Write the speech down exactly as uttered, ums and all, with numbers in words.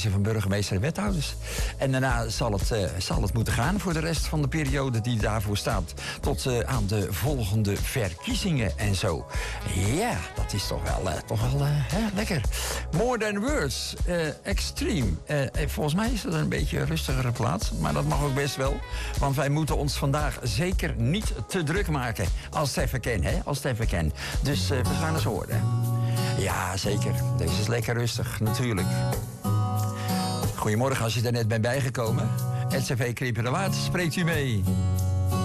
college van burgemeester en wethouders. En daarna zal het, uh, zal het moeten gaan voor de rest van de periode die daarvoor staat. Tot uh, aan de volgende verkiezingen en zo. Ja, dat is toch wel, uh, toch wel uh, hè, lekker. More Than Words, uh, Extreme. Uh, volgens mij is het een beetje een rustigere plaats. Maar dat mag ook best wel. Want wij moeten ons vandaag zeker niet te druk maken. Als het even kan, hè? Als het even kan. Dus uh, we gaan eens horen. Ja, zeker. Deze is lekker rustig, natuurlijk. Goedemorgen als je er net bent bijgekomen. S C V Krieperawaard, spreekt u mee.